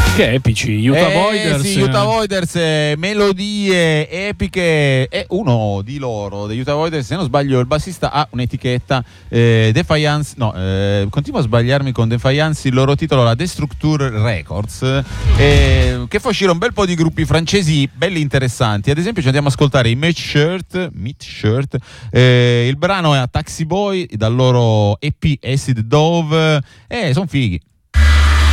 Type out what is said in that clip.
Che epici, Utah Voiders. Sì, Utah Voiders, melodie epiche. E uno di loro, degli Utah Voiders, se non sbaglio, il bassista ha un'etichetta Defiance. No, continuo a sbagliarmi con Defiance. Il loro titolo, la Destructure Records, che fa uscire un bel po' di gruppi francesi belli interessanti. Ad esempio, ci andiamo ad ascoltare i Meat Shirt. Il brano è a Taxi Boy dal loro EP Acid Dove. Sono fighi.